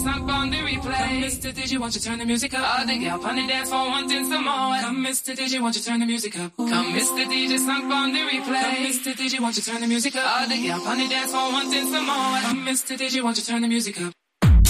sunk on the replay. Come, Mr. DJ, won't you turn the music up? All the gal on the dance floor wanting some more. Come, Mr. DJ, won't you turn the music up? Come, Mr. DJ, sunk on the replay. Come, Mr. DJ, won't you turn the music up? All the gal on the dance floor wanting some more. Come, Mr. DJ, won't you turn the music up?